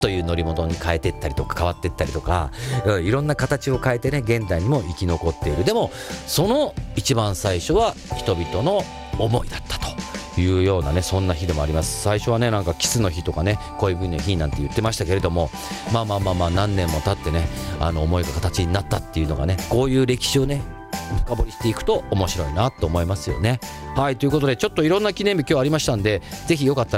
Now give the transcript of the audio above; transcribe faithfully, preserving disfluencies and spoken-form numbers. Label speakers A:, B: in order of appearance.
A: という乗り物に変えていったりとか変わっていったりとか、いろんな形を変えてね現代にも生き残っている。でもその一番最初は人々の思いだったというようなね、そんな日でもあります。最初はねなんかキスの日とかね恋文の日なんて言ってましたけれども、まあまあまあまあ何年も経ってねあの思いが形になったっていうのがね、こういう歴史をね深掘りしていくと面白いなと思いますよね。はい、ということでちょっといろんな記念日今日ありましたんで、ぜひよかったら